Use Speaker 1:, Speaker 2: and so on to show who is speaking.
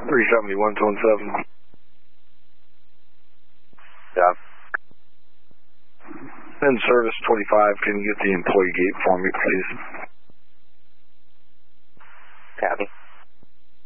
Speaker 1: 371.7.
Speaker 2: Yeah.
Speaker 1: In service 25, can you get the employee gate for me, please?
Speaker 2: Copy.